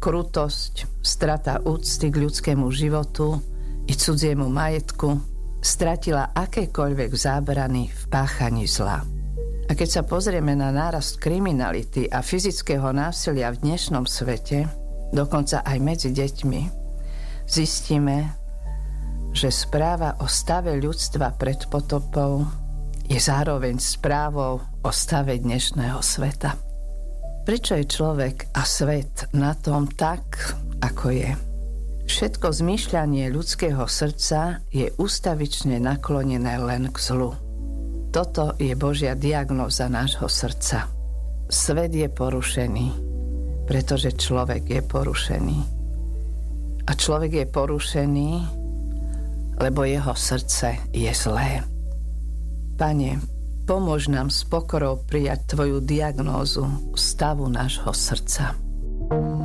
krutosť, strata úcty k ľudskému životu i cudziemu majetku stratila akékoľvek zábrany v páchaní zla. A keď sa pozrieme na nárast kriminality a fyzického násilia v dnešnom svete, dokonca aj medzi deťmi, zistíme, že správa o stave ľudstva pred potopou je zároveň správou o stave dnešného sveta. Prečo je človek a svet na tom tak, ako je? Všetko zmýšľanie ľudského srdca je ustavične naklonené len k zlu. Toto je Božia diagnóza nášho srdca. Svet je porušený, pretože človek je porušený. A človek je porušený, lebo jeho srdce je zlé. Pane, pomôž nám s pokorou prijať Tvoju diagnózu stavu nášho srdca.